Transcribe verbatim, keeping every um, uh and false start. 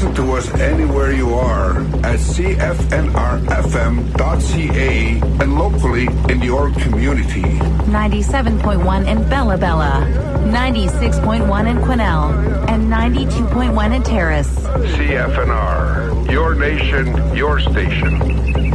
Listen to us anywhere you are at c f n r f m dot c a and locally in your community. ninety-seven point one in Bella Bella, ninety-six point one in Quesnel, and ninety-two point one in Terrace. C F N R, your nation, your station.